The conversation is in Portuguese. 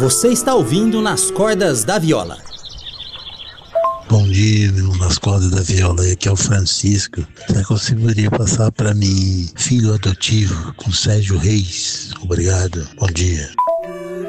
Você está ouvindo Nas Cordas da Viola. Bom dia, meu irmão, Nas Cordas da Viola. Aqui é o Francisco. Será que você poderia passar para mim filho adotivo com Sérgio Reis? Obrigado. Bom dia.